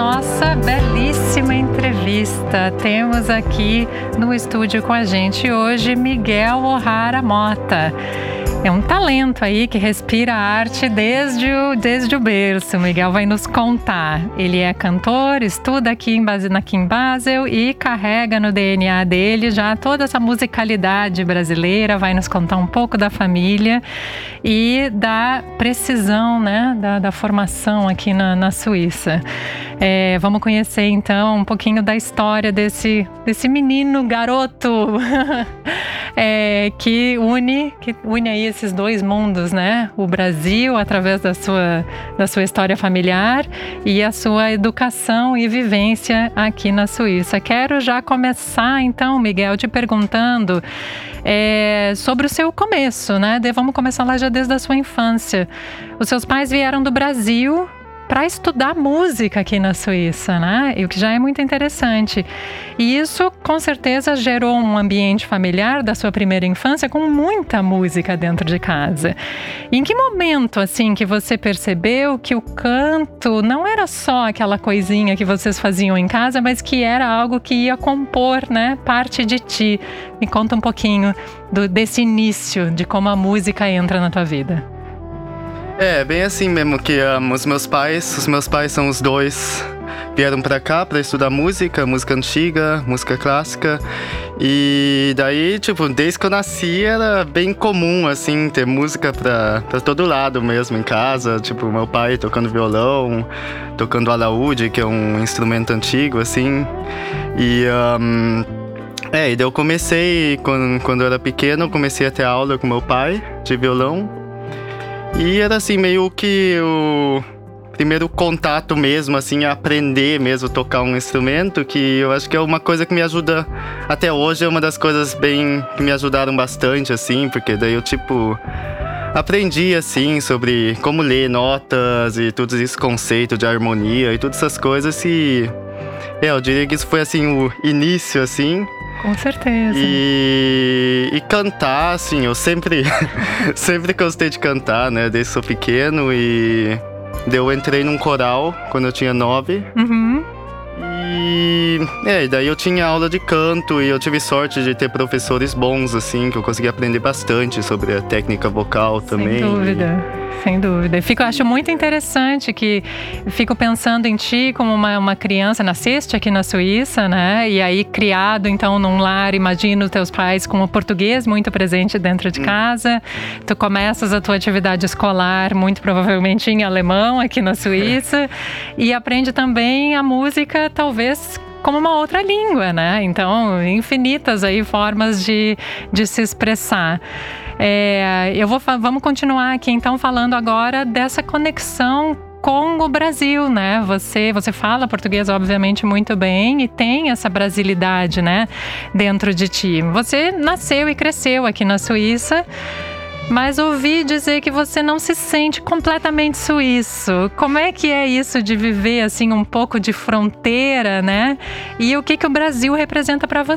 nossa belíssima entrevista. Temos aqui no estúdio com a gente hoje Miguel O'Hara Mota. É um talento aí que respira arte desde o berço. O Miguel vai nos contar. Ele é cantor, estuda aqui em Basel e carrega no DNA dele já toda essa musicalidade brasileira. Vai nos contar um pouco da família e da precisão, né, da formação aqui na Suíça. Vamos conhecer então um pouquinho da história desse menino, garoto, que une aí esses dois mundos, né? O Brasil, através da sua história familiar, e a sua educação e vivência aqui na Suíça. Quero já começar, então, Miguel, te perguntando sobre o seu começo, né? Vamos começar lá já desde a sua infância. Os seus pais vieram do Brasil para estudar música aqui na Suíça, né? O que já é muito interessante. E isso, com certeza, gerou um ambiente familiar da sua primeira infância com muita música dentro de casa. E em que momento, assim, que você percebeu que o canto não era só aquela coisinha que vocês faziam em casa, mas que era algo que ia compor, né, parte de ti? Me conta um pouquinho desse início, de como a música entra na tua vida. Bem assim mesmo, que os meus pais são os dois, vieram pra cá pra estudar música antiga, música clássica. E daí, desde que eu nasci era bem comum, assim, ter música pra todo lado mesmo, em casa. Meu pai tocando violão, tocando alaúde, que é um instrumento antigo, assim. E daí eu comecei, quando eu era pequeno, eu comecei a ter aula com meu pai de violão. E era assim, meio que o primeiro contato mesmo, assim, a aprender mesmo a tocar um instrumento, que eu acho que é uma coisa que me ajuda até hoje, é uma das coisas que me ajudaram bastante, assim, porque daí eu, aprendi, assim, sobre como ler notas e todos esses conceitos de harmonia e todas essas coisas, e eu diria que isso foi, assim, o início, assim. Com certeza. E cantar, assim, eu sempre gostei de cantar, né, desde que sou pequeno. E eu entrei num coral quando eu tinha 9. Uhum. E daí eu tinha aula de canto e eu tive sorte de ter professores bons, assim, que eu consegui aprender bastante sobre a técnica vocal também. Sem dúvida. Eu acho muito interessante que fico pensando em ti como uma criança, nasceste aqui na Suíça, né? E aí criado, então, num lar, imagino teus pais com o português muito presente dentro de casa. Tu começas a tua atividade escolar, muito provavelmente em alemão aqui na Suíça. E aprende também a música, talvez como uma outra língua, né? Então, infinitas aí formas de se expressar. Vamos continuar aqui, então, falando agora dessa conexão com o Brasil, né? Você fala português, obviamente, muito bem e tem essa brasilidade, né, dentro de ti. Você nasceu e cresceu aqui na Suíça, mas ouvi dizer que você não se sente completamente suíço. Como é que é isso de viver, assim, um pouco de fronteira, né? E o que o Brasil representa para você?